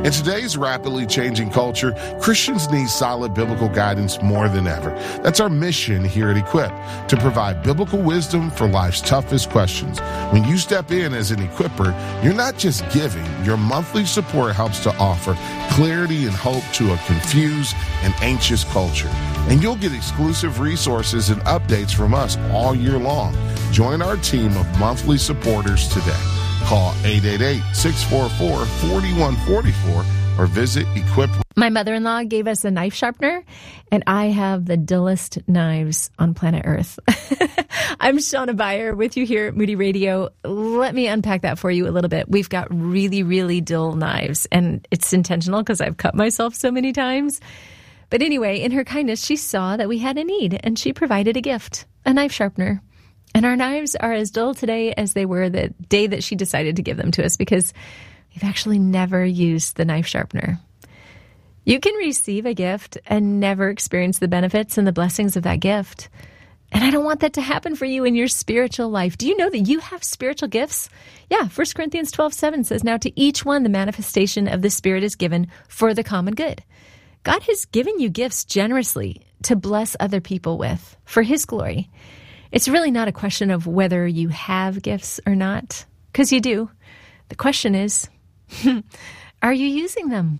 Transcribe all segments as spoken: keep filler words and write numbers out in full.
In today's rapidly changing culture, Christians need solid biblical guidance more than ever. That's our mission here at Equip, to provide biblical wisdom for life's toughest questions. When you step in as an equipper, you're not just giving. Your monthly support helps to offer clarity and hope to a confused and anxious culture. And you'll get exclusive resources and updates from us all year long. Join our team of monthly supporters today. Call eight eight eight, six four four, four one four four or visit Equip. My mother-in-law gave us a knife sharpener, and I have the dullest knives on planet Earth. I'm Shauna Beyer with you here at Moody Radio. Let me unpack that for you a little bit. We've got really, really dull knives, and it's intentional because I've cut myself so many times. But anyway, in her kindness, she saw that we had a need, and she provided a gift, a knife sharpener. And our knives are as dull today as they were the day that she decided to give them to us, because we've actually never used the knife sharpener. You can receive a gift and never experience the benefits and the blessings of that gift. And I don't want that to happen for you in your spiritual life. Do you know that you have spiritual gifts? Yeah, First Corinthians twelve seven says, "Now to each one the manifestation of the Spirit is given for the common good." God has given you gifts generously to bless other people with for His glory. It's really not a question of whether you have gifts or not, because you do. The question is, are you using them?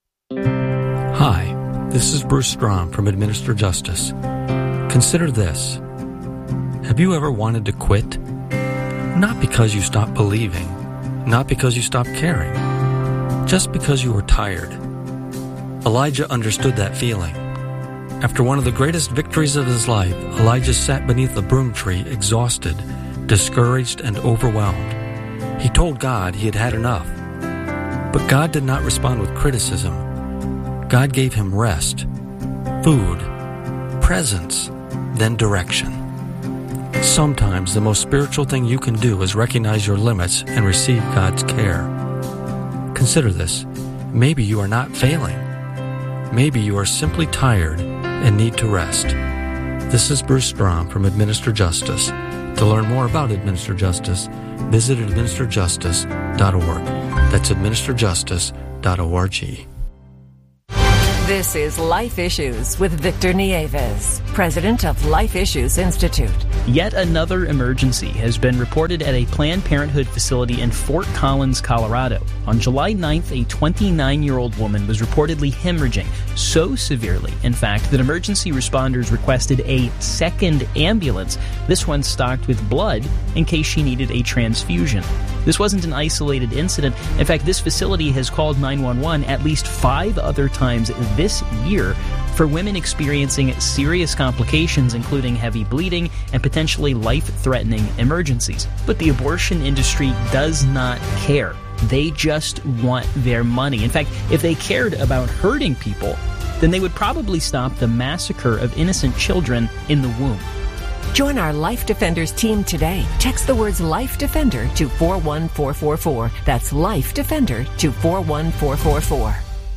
Hi, this is Bruce Strom from Administer Justice. Consider this. Have you ever wanted to quit? Not because you stopped believing, not because you stopped caring, just because you were tired. Elijah understood that feeling. After one of the greatest victories of his life, Elijah sat beneath a broom tree, exhausted, discouraged, and overwhelmed. He told God he had had enough. But God did not respond with criticism. God gave him rest, food, presence, then direction. Sometimes the most spiritual thing you can do is recognize your limits and receive God's care. Consider this. Maybe you are not failing. Maybe you are simply tired and need to rest. This is Bruce Strom from Administer Justice. To learn more about Administer Justice, visit administer justice dot org. That's administer justice dot org. This is Life Issues with Victor Nieves, president of Life Issues Institute. Yet another emergency has been reported at a Planned Parenthood facility in Fort Collins, Colorado. On July ninth, a twenty-nine-year-old woman was reportedly hemorrhaging so severely, in fact, that emergency responders requested a second ambulance, this one stocked with blood, in case she needed a transfusion. This wasn't an isolated incident. In fact, this facility has called nine one one at least five other times this year for women experiencing serious complications, including heavy bleeding and potentially life-threatening emergencies. But the abortion industry does not care. They just want their money. In fact, if they cared about hurting people, then they would probably stop the massacre of innocent children in the womb. Join our Life Defenders team today. Text the words Life Defender to four one four four four. That's Life Defender to four one four four four.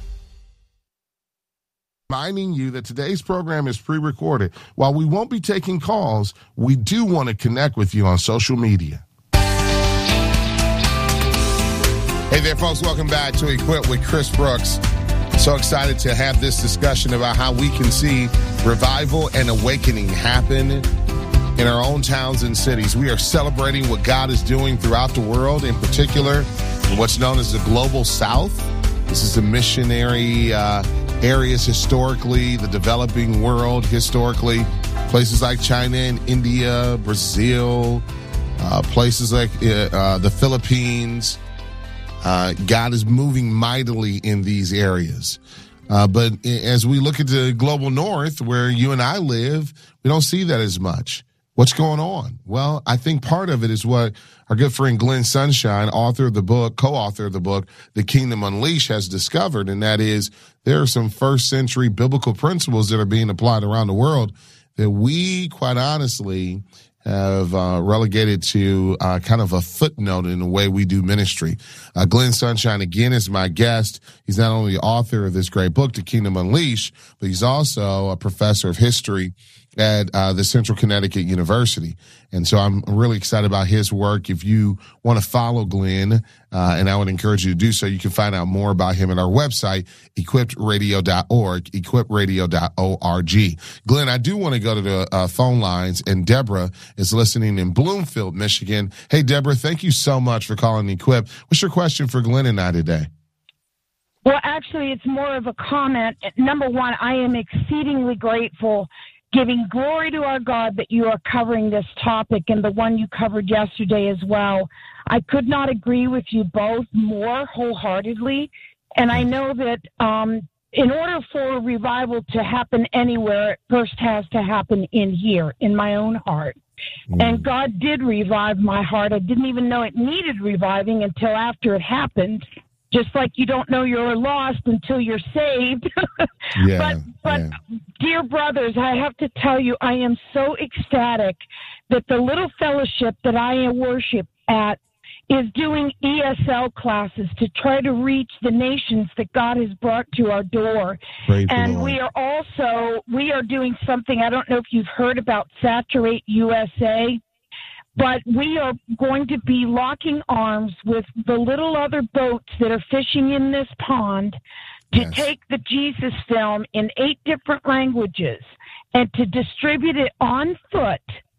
Reminding you that today's program is pre-recorded. While we won't be taking calls, we do want to connect with you on social media. Hey there, folks. Welcome back to Equip with Chris Brooks. So excited to have this discussion about how we can see revival and awakening happen in our own towns and cities. We are celebrating what God is doing throughout the world, in particular in what's known as the Global South. This is the missionary uh, areas historically, the developing world historically, places like China and India, Brazil, uh, places like uh, uh, the Philippines. Uh, God is moving mightily in these areas. Uh, but as we look at the global north, where you and I live, we don't see that as much. What's going on? Well, I think part of it is what our good friend Glenn Sunshine, author of the book, co-author of the book, The Kingdom Unleashed, has discovered, and that is there are some first century biblical principles that are being applied around the world that we, quite honestly, have uh, relegated to uh, kind of a footnote in the way we do ministry. Uh, Glenn Sunshine, again, is my guest. He's not only the author of this great book, The Kingdom Unleashed, but he's also a professor of history at uh, the Central Connecticut University. And so I'm really excited about his work. If you want to follow Glenn, uh, and I would encourage you to do so. You can find out more about him at our website, equipped radio dot org, equipped radio dot org. Glenn, I do want to go to the uh, phone lines, and Deborah is listening in Bloomfield, Michigan. Hey, Deborah, thank you so much for calling Equip. What's your question for Glenn and I today? Well, actually, it's more of a comment. Number one, I am exceedingly grateful, giving glory to our God that you are covering this topic and the one you covered yesterday as well. I could not agree with you both more wholeheartedly. And I know that um, in order for revival to happen anywhere, it first has to happen in here, in my own heart. Mm. And God did revive my heart. I didn't even know it needed reviving until after it happened. Just like you don't know you're lost until you're saved. yeah, but, but yeah. Dear brothers, I have to tell you, I am so ecstatic that the little fellowship that I worship at is doing E S L classes to try to reach the nations that God has brought to our door. Praise and we are also, we are doing something, I don't know if you've heard about Saturate U S A, but we are going to be locking arms with the little other boats that are fishing in this pond to yes. take the Jesus film in eight different languages and to distribute it on foot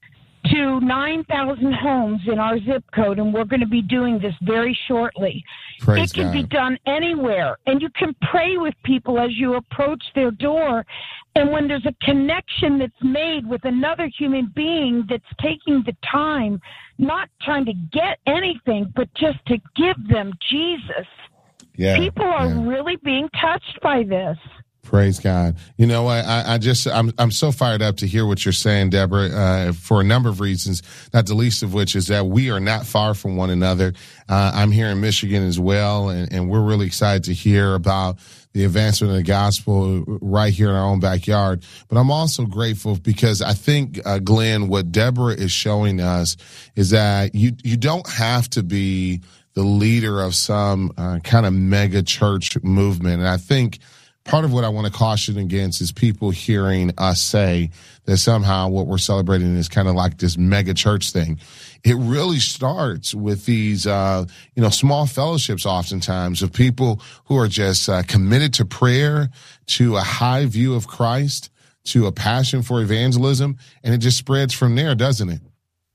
to nine thousand homes in our zip code, and we're going to be doing this very shortly. Praise it can God. be done anywhere, and you can pray with people as you approach their door, and when there's a connection that's made with another human being that's taking the time, not trying to get anything, but just to give them Jesus, yeah, people are yeah. really being touched by this. Praise God. You know, I, I just, I'm, I'm so fired up to hear what you're saying, Deborah, uh, for a number of reasons, not the least of which is that we are not far from one another. Uh, I'm here in Michigan as well, and, and we're really excited to hear about the advancement of the gospel right here in our own backyard. But I'm also grateful because I think, uh, Glenn, what Deborah is showing us is that you, you don't have to be the leader of some uh, kind of mega church movement. And I think part of what I want to caution against is people hearing us say that somehow what we're celebrating is kind of like this mega church thing. It really starts with these, uh, you know, small fellowships oftentimes of people who are just uh, committed to prayer, to a high view of Christ, to a passion for evangelism, and it just spreads from there, doesn't it?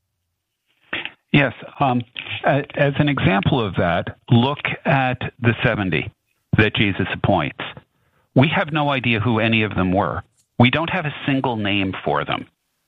Yes. Um, as an example of that, look at the seventy that Jesus appoints. We have no idea who any of them were. We don't have a single name for them.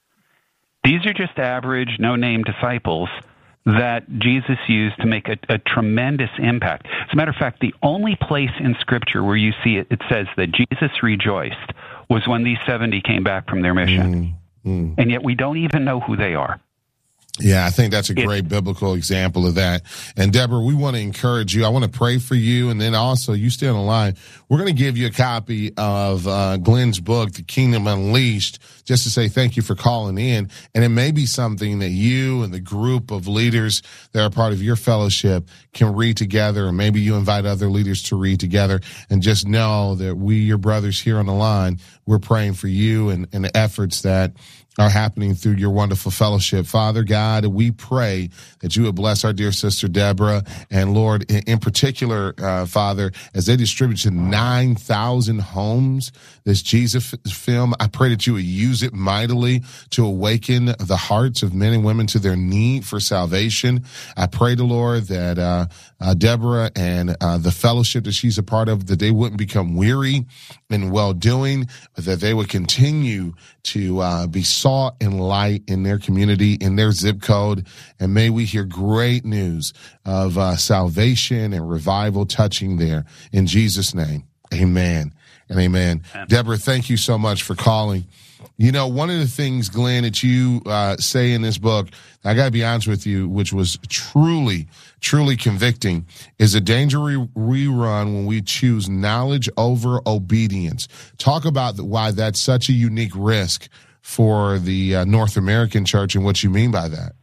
These are just average, no-name disciples that Jesus used to make a, a tremendous impact. As a matter of fact, the only place in Scripture where you see it, it says that Jesus rejoiced was when these seventy came back from their mission. Mm, mm. And yet we don't even know who they are. Yeah, I think that's a great biblical example of that. And Deborah, we want to encourage you. I want to pray for you. And then also, you stay on the line. We're going to give you a copy of uh, Glenn's book, The Kingdom Unleashed, just to say thank you for calling in. And it may be something that you and the group of leaders that are part of your fellowship can read together. Or maybe you invite other leaders to read together. And just know that we, your brothers here on the line, we're praying for you and, and the efforts that are happening through your wonderful fellowship. Father God, we pray that you would bless our dear sister Deborah, and Lord, in, in particular, uh, Father, as they distribute to nine thousand homes this Jesus film, I pray that you would use it mightily to awaken the hearts of men and women to their need for salvation. I pray to Lord that uh, uh, Deborah and uh, the fellowship that she's a part of, that they wouldn't become weary in well-doing, but that they would continue to uh, be salt and light in their community, in their zip code. And may we hear great news of uh, salvation and revival touching there. In Jesus' name, amen and amen. amen. Deborah, thank you so much for calling. You know, one of the things, Glenn, that you uh, say in this book, I got to be honest with you, which was truly, truly convicting, is a danger we run when we choose knowledge over obedience. Talk about why that's such a unique risk for the uh, North American church and what you mean by that.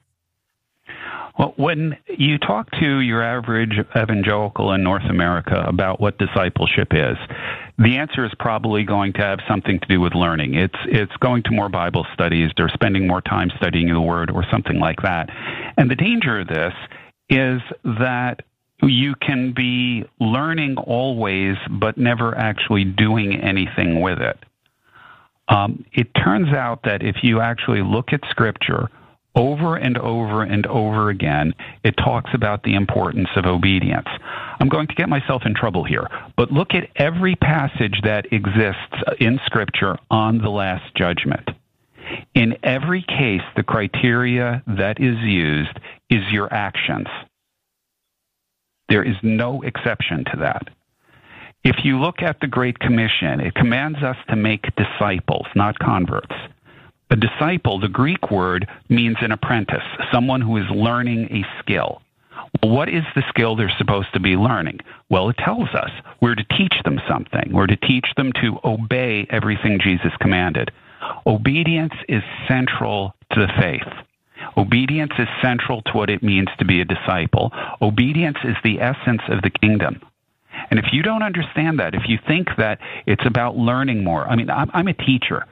Well, when you talk to your average evangelical in North America about what discipleship is, the answer is probably going to have something to do with learning. It's it's going to more Bible studies. They're spending more time studying the Word or something like that. And the danger of this is that you can be learning always, but never actually doing anything with it. Um, it turns out that if you actually look at Scripture over and over and over again, it talks about the importance of obedience. I'm going to get myself in trouble here, but look at every passage that exists in Scripture on the Last Judgment. In every case, the criteria that is used is your actions. There is no exception to that. If you look at the Great Commission, it commands us to make disciples, not converts. A disciple, the Greek word, means an apprentice, someone who is learning a skill. Well, what is the skill they're supposed to be learning? Well, it tells us. We're to teach them something. We're to teach them to obey everything Jesus commanded. Obedience is central to the faith. Obedience is central to what it means to be a disciple. Obedience is the essence of the kingdom. And if you don't understand that, if you think that it's about learning more, I mean, I'm, I'm a teacher.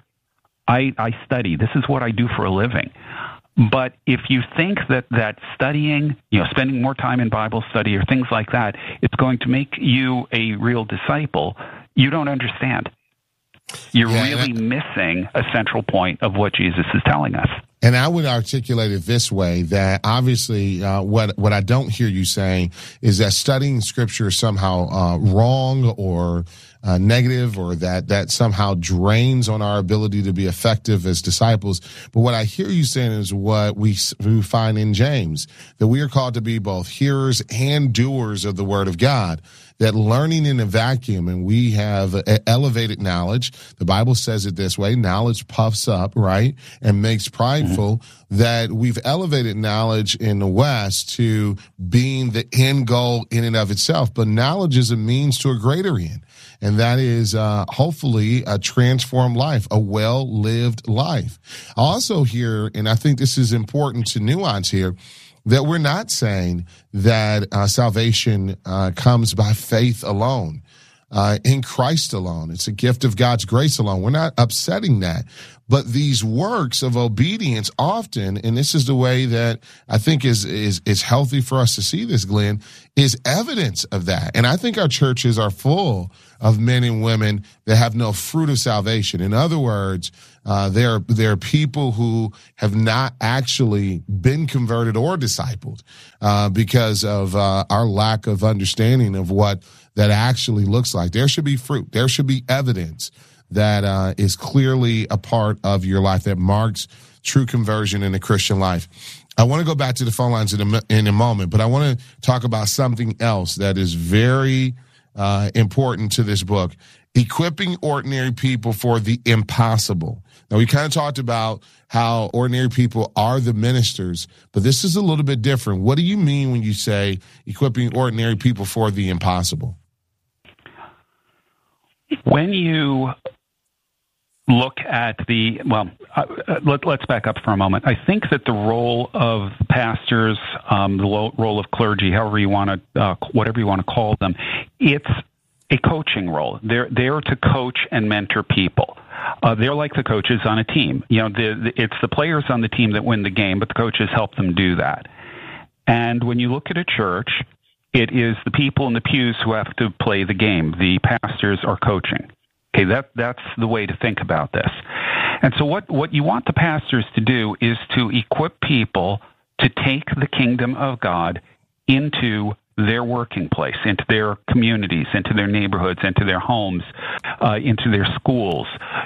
I, I study. This is what I do for a living. But if you think that, that studying, you know, spending more time in Bible study or things like that, it's going to make you a real disciple, you don't understand. You're yeah, really that, missing a central point of what Jesus is telling us. And I would articulate it this way, that obviously uh, what what I don't hear you saying is that studying Scripture is somehow uh, wrong or uh, negative, or that that somehow drains on our ability to be effective as disciples. But what I hear you saying is what we, we find in James, that we are called to be both hearers and doers of the Word of God. That learning in a vacuum, and we have elevated knowledge. The Bible says it this way: knowledge puffs up, right, and makes prideful. Mm-hmm. That we've elevated knowledge in the West to being the end goal in and of itself. But knowledge is a means to a greater end. And that is uh, hopefully a transformed life, a well-lived life. I also hear, and I think this is important to nuance here, that we're not saying that uh, salvation uh, comes by faith alone, uh, in Christ alone. It's a gift of God's grace alone. We're not upsetting that. But these works of obedience often, and this is the way that I think is, is, is healthy for us to see this, Glenn, is evidence of that. And I think our churches are full of men and women that have no fruit of salvation. In other words, uh, there, there are people who have not actually been converted or discipled, uh, because of, uh, our lack of understanding of what that actually looks like. There should be fruit. There should be evidence that uh, is clearly a part of your life, that marks true conversion in the Christian life. I want to go back to the phone lines in a, in a moment, but I want to talk about something else that is very uh, important to this book: equipping ordinary people for the impossible. Now, we kind of talked about how ordinary people are the ministers, but this is a little bit different. What do you mean when you say equipping ordinary people for the impossible? When you look at the, well, uh, let, let's back up for a moment. I think that the role of pastors, um, the lo- role of clergy, however you want to, uh, whatever you want to call them, it's a coaching role. They're there to coach and mentor people. Uh, they're like the coaches on a team. You know, the, the, it's the players on the team that win the game, but the coaches help them do that. And when you look at a church, it is the people in the pews who have to play the game. The pastors are coaching. Okay, that that's the way to think about this. And so what, what you want the pastors to do is to equip people to take the kingdom of God into their working place, into their communities, into their neighborhoods, into their homes, uh, into their schools.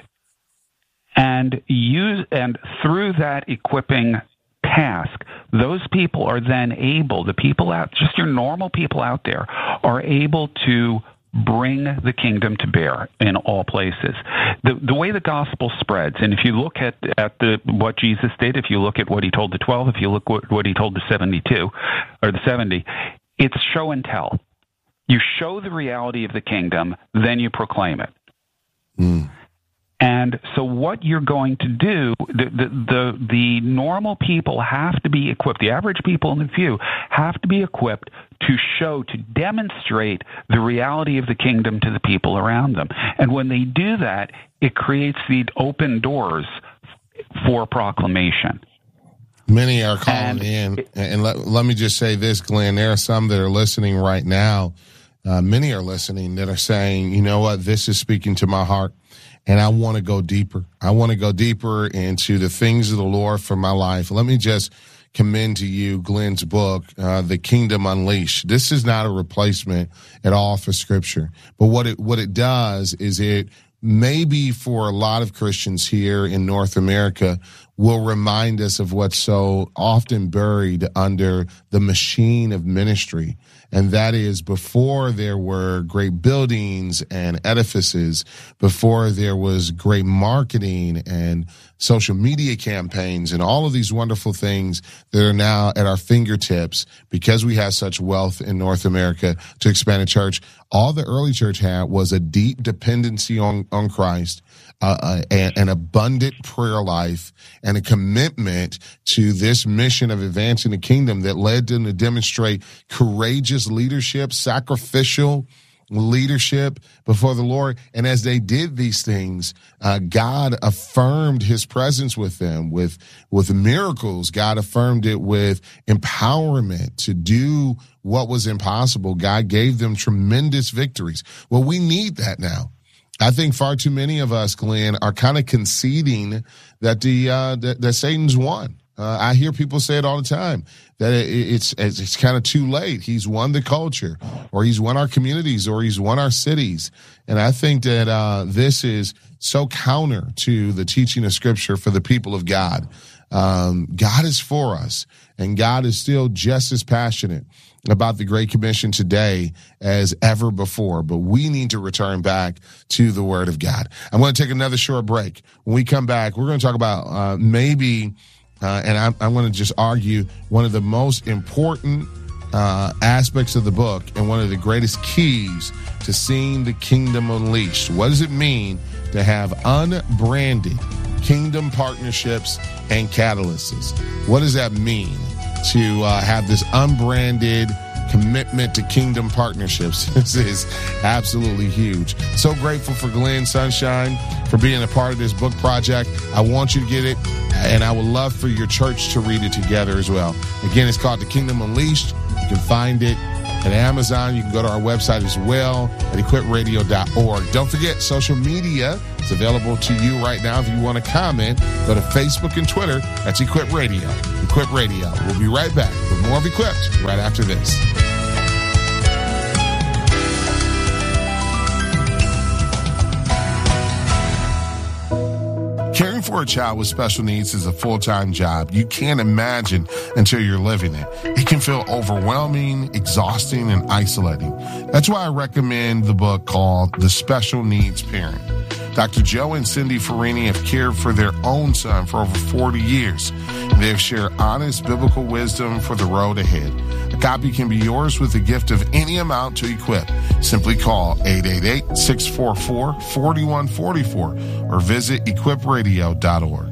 And use and through that equipping task, those people are then able, the people out, just your normal people out there, are able to bring the kingdom to bear in all places. The the way the gospel spreads, and if you look at, at the what Jesus did, if you look at what he told the twelve, if you look what, what he told the seventy-two, or the seventy, it's show and tell. You show the reality of the kingdom, then you proclaim it. Mm. And so what you're going to do, the, the the the normal people have to be equipped, the average people in the pew have to be equipped to show, to demonstrate the reality of the kingdom to the people around them. And when they do that, it creates the open doors for proclamation. Many are calling and, in. And let, let me just say this, Glenn. There are some that are listening right now. Uh, many are listening that are saying, you know what, this is speaking to my heart, and I want to go deeper. I want to go deeper into the things of the Lord for my life. Let me just commend to you Glenn's book, uh, The Kingdom Unleashed. This is not a replacement at all for Scripture. But what it what it does is it maybe for a lot of Christians here in North America will remind us of what's so often buried under the machine of ministry. And that is before there were great buildings and edifices, before there was great marketing and social media campaigns and all of these wonderful things that are now at our fingertips because we have such wealth in North America to expand a church. All the early church had was a deep dependency on, on Christ, uh, uh, and an abundant prayer life, and a commitment to this mission of advancing the kingdom that led them to demonstrate courageous leadership, sacrificial leadership before the Lord. And as they did these things, uh, God affirmed his presence with them, with, with miracles. God affirmed it with empowerment to do what was impossible. God gave them tremendous victories. Well, we need that now. I think far too many of us, Glenn, are kind of conceding that the uh, that, that Satan's won. Uh, I hear people say it all the time, that it, it's it's, it's kind of too late. He's won the culture, or he's won our communities, or he's won our cities. And I think that uh, this is so counter to the teaching of Scripture for the people of God. Um, God is for us, and God is still just as passionate about the Great Commission today as ever before, but we need to return back to the Word of God. I'm going to take another short break. When we come back, we're going to talk about uh, maybe, uh, and I'm, I'm going to just argue, one of the most important uh, aspects of the book and one of the greatest keys to seeing the kingdom unleashed. What does it mean to have unbranded kingdom partnerships and catalysts? What does that mean to uh, have this unbranded commitment to kingdom partnerships? This is absolutely huge. So grateful for Glenn Sunshine for being a part of this book project. I want you to get it, and I would love for your church to read it together as well. Again, it's called The Kingdom Unleashed. You can find it at Amazon. You can go to our website as well at equip radio dot org. Don't forget, social media is available to you right now. If you want to comment, go to Facebook and Twitter. That's Equip Radio. Equip Radio. We'll be right back with more of Equipped right after this. Caring for a child with special needs is a full-time job. You can't imagine until you're living it. It can feel overwhelming, exhausting, and isolating. That's why I recommend the book called The Special Needs Parent. Doctor Joe and Cindy Farini have cared for their own son for over forty years. They have shared honest biblical wisdom for the road ahead. A copy can be yours with a gift of any amount to Equip. Simply call eight eight eight, six four four, four one four four or visit equip radio dot org.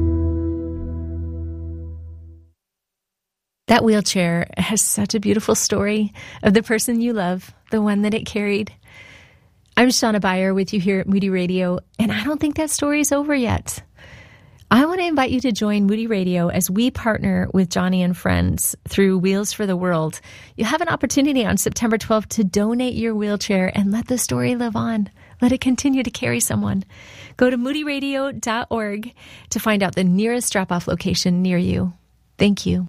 That wheelchair has such a beautiful story of the person you love, the one that it carried. I'm Shauna Beyer with you here at Moody Radio, and I don't think that story is over yet. I want to invite you to join Moody Radio as we partner with Johnny and Friends through Wheels for the World. You'll have an opportunity on September twelfth to donate your wheelchair and let the story live on. Let it continue to carry someone. Go to moody radio dot org to find out the nearest drop-off location near you. Thank you.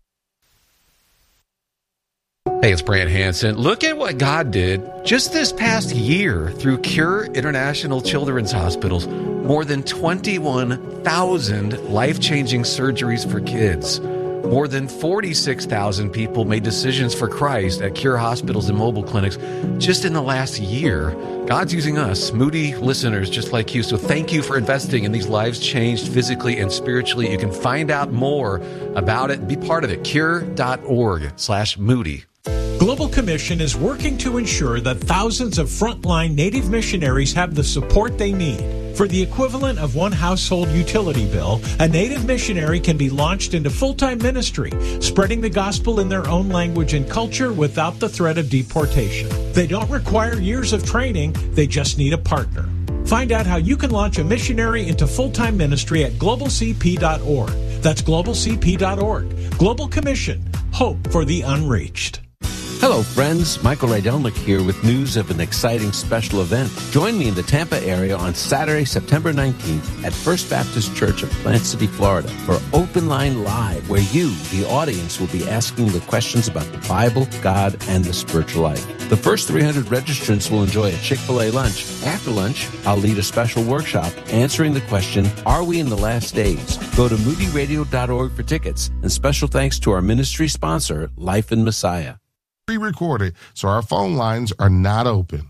Hey, it's Brant Hansen. Look at what God did just this past year through Cure International Children's Hospitals. More than twenty-one thousand life-changing surgeries for kids. More than forty-six thousand people made decisions for Christ at Cure hospitals and mobile clinics just in the last year. God's using us, Moody listeners just like you. So thank you for investing in these lives changed physically and spiritually. You can find out more about it. Be part of it. cure dot org slash Moody. Global Commission is working to ensure that thousands of frontline Native missionaries have the support they need. For the equivalent of one household utility bill, a Native missionary can be launched into full-time ministry, spreading the gospel in their own language and culture without the threat of deportation. They don't require years of training, they just need a partner. Find out how you can launch a missionary into full-time ministry at global c p dot org. That's global c p dot org. Global Commission. Hope for the unreached. Hello, friends. Michael Rydelnik here with news of an exciting special event. Join me in the Tampa area on Saturday, September nineteenth at First Baptist Church of Plant City, Florida for Open Line Live, where you, the audience, will be asking the questions about the Bible, God, and the spiritual life. The first three hundred registrants will enjoy a Chick-fil-A lunch. After lunch, I'll lead a special workshop answering the question, are we in the last days? Go to moody radio dot org for tickets. And special thanks to our ministry sponsor, Life in Messiah. Pre-recorded, so our phone lines are not open.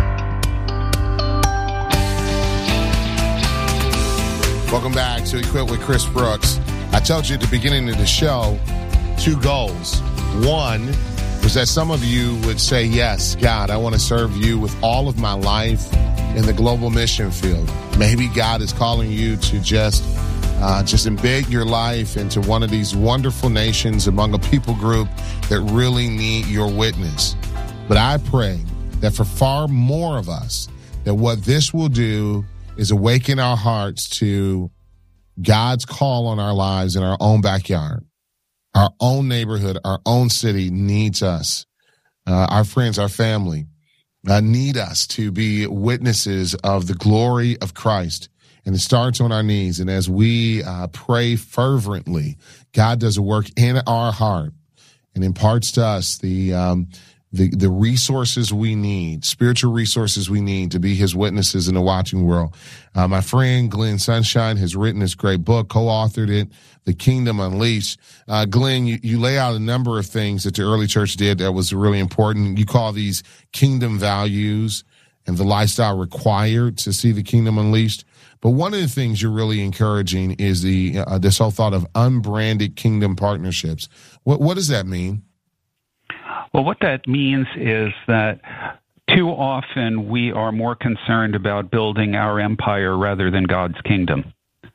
Welcome back to Equip with Chris Brooks. I told you at the beginning of the show, two goals. One was that some of you would say, yes, God, I want to serve you with all of my life in the global mission field. Maybe God is calling you to just Uh, just embed your life into one of these wonderful nations among a people group that really need your witness. But I pray that for far more of us, that what this will do is awaken our hearts to God's call on our lives in our own backyard. Our own neighborhood, our own city needs us. Uh, our friends, our family uh, need us to be witnesses of the glory of Christ. And it starts on our knees. And as we uh, pray fervently, God does a work in our heart and imparts to us the, um, the, the resources we need, spiritual resources we need to be his witnesses in the watching world. Uh, my friend Glenn Sunshine has written this great book, co-authored it, The Kingdom Unleashed. Uh, Glenn, you, you lay out a number of things that the early church did that was really important. You call these kingdom values and the lifestyle required to see the kingdom unleashed. But one of the things you're really encouraging is the uh, this whole thought of unbranded kingdom partnerships. What what does that mean? Well, what that means is that too often we are more concerned about building our empire rather than God's kingdom.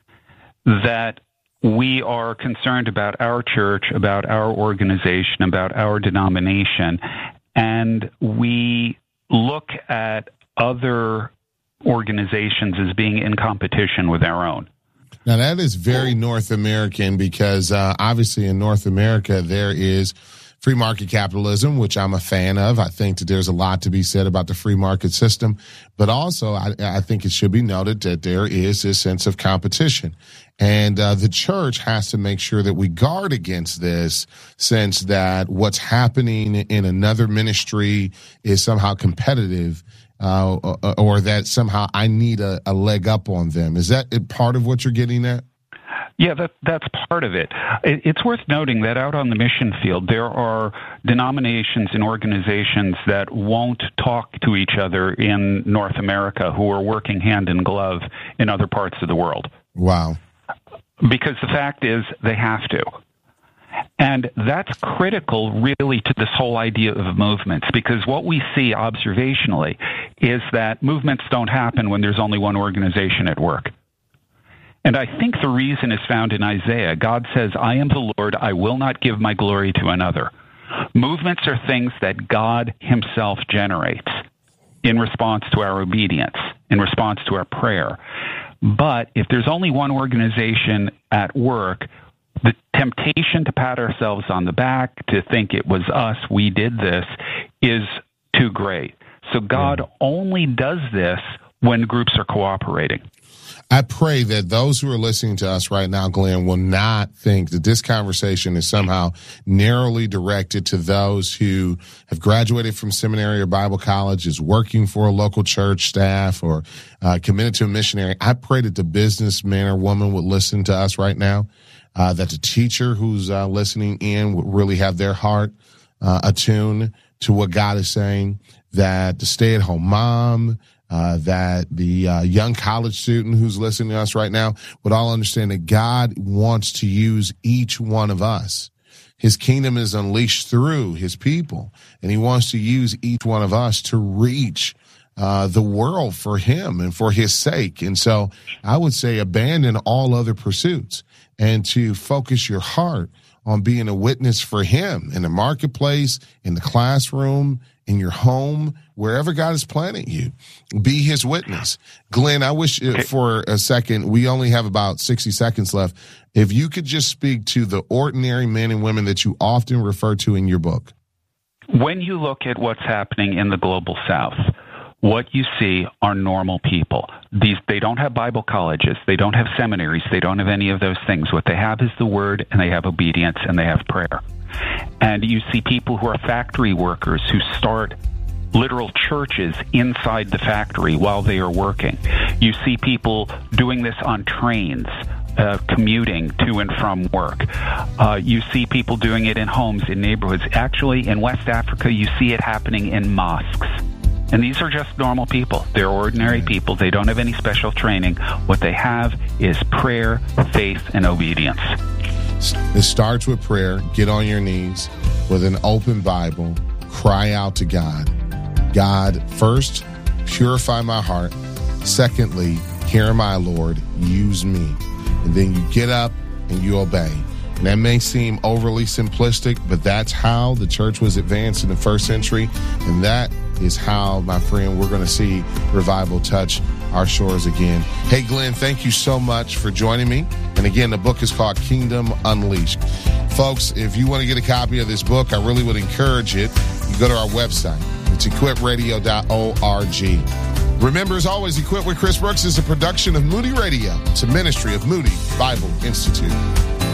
That we are concerned about our church, about our organization, about our denomination, and we look at other organizations as being in competition with our own. Now, that is very North American because uh, obviously in North America there is free market capitalism, which I'm a fan of. I think that there's a lot to be said about the free market system, but also I, I think it should be noted that there is this sense of competition. And uh, the church has to make sure that we guard against this sense that what's happening in another ministry is somehow competitive. Uh, or, or that somehow I need a, a leg up on them. Is that part of what you're getting at? Yeah, that, that's part of it. it. It's worth noting that out on the mission field, there are denominations and organizations that won't talk to each other in North America who are working hand in glove in other parts of the world. Wow. Because the fact is they have to. And that's critical, really, to this whole idea of movements, because what we see observationally is that movements don't happen when there's only one organization at work. And I think the reason is found in Isaiah. God says, I am the Lord, I will not give my glory to another. Movements are things that God himself generates in response to our obedience, in response to our prayer. But if there's only one organization at work, the temptation to pat ourselves on the back, to think it was us, we did this, is too great. So God only does this when groups are cooperating. I pray that those who are listening to us right now, Glenn, will not think that this conversation is somehow narrowly directed to those who have graduated from seminary or Bible college, is working for a local church staff, or uh, committed to a missionary. I pray that the businessman or woman would listen to us right now, uh, that the teacher who's uh, listening in would really have their heart uh, attuned to what God is saying, that the stay-at-home mom, Uh, that the uh, young college student who's listening to us right now would all understand that God wants to use each one of us. His kingdom is unleashed through his people, and he wants to use each one of us to reach uh, the world for him and for his sake. And so I would say abandon all other pursuits and to focus your heart on being a witness for him in the marketplace, in the classroom, in your home, wherever God has planted you. Be his witness. Glenn, I wish uh, for a second, we only have about sixty seconds left. If you could just speak to the ordinary men and women that you often refer to in your book. When you look at what's happening in the global South, what you see are normal people. These, they don't have Bible colleges. They don't have seminaries. They don't have any of those things. What they have is the word, and they have obedience, and they have prayer. And you see people who are factory workers who start literal churches inside the factory while they are working. You see people doing this on trains, uh, commuting to and from work. Uh, you see people doing it in homes, in neighborhoods. Actually, in West Africa, you see it happening in mosques. And these are just normal people. They're ordinary people. They don't have any special training. What they have is prayer, faith, and obedience. It starts with prayer. Get on your knees with an open Bible. Cry out to God. God, first, purify my heart. Secondly, here am I, Lord. Use me. And then you get up and you obey. And that may seem overly simplistic, but that's how the church was advanced in the first century. And that is how, my friend, we're going to see revival touch our shores again. Hey, Glenn, thank you so much for joining me. And again, the book is called Kingdom Unleashed. Folks, if you want to get a copy of this book, I really would encourage it. You go to our website. It's equip radio dot org. Remember, as always, Equip with Chris Brooks is a production of Moody Radio. It's a ministry of Moody Bible Institute.